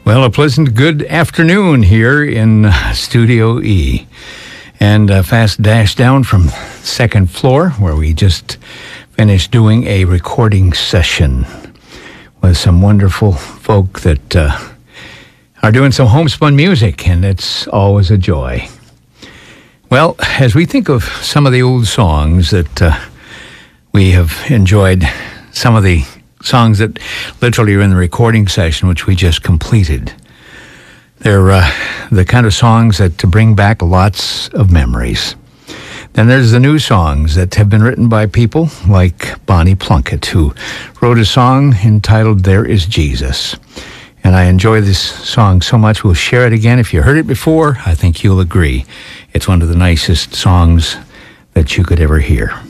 Well, a pleasant good afternoon here in Studio E. And a fast dash down from second floor where we just finished doing a recording session with some wonderful folk that are doing some homespun music, and it's always a joy. Well, as we think of some of the old songs that we have enjoyed, some of the songs that literally are in the recording session, which we just completed. They're the kind of songs that bring back lots of memories. Then there's the new songs that have been written by people like Bonnie Plunkett, who wrote a song entitled There Is Jesus. And I enjoy this song so much, we'll share it again. If you heard it before, I think you'll agree. It's one of the nicest songs that you could ever hear.